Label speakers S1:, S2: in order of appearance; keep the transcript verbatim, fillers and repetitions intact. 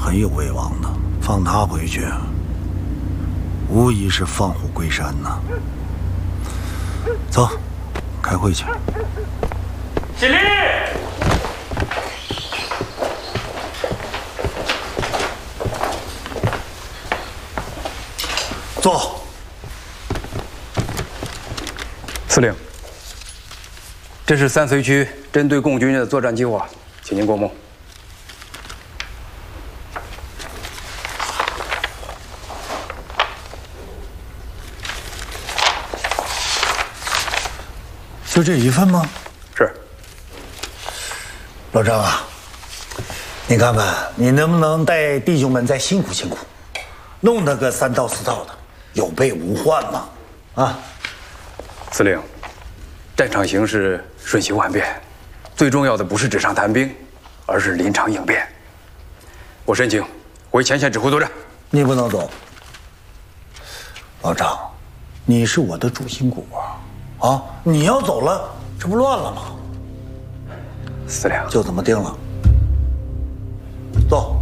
S1: 很有威望的，放他回去，无疑是放虎归山呐。走，开会去。
S2: 起立。
S1: 坐。
S3: 司令，这是三绥区针对共军的作战计划，请您过目。
S1: 就这一份吗？
S3: 是。
S1: 老张啊，你看看你能不能带弟兄们再辛苦辛苦，弄他个三套四套的，有备无患嘛。啊，
S3: 司令，战场形势瞬息万变，最重要的不是纸上谈兵，而是临场应变。我申请回前线指挥作战。
S1: 你不能走，老张，你是我的主心骨啊。 啊！你要走了，这不乱了吗？
S3: 司令，
S1: 就这么定了。走。